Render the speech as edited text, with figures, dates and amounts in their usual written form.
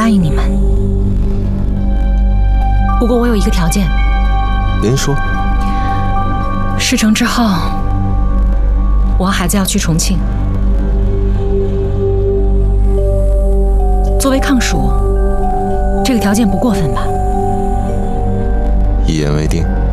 答应你们。不过我有一个条件。 您说。 事成之后，我和孩子要去重庆。作为抗蜀，这个条件不过分吧？ 一言为定。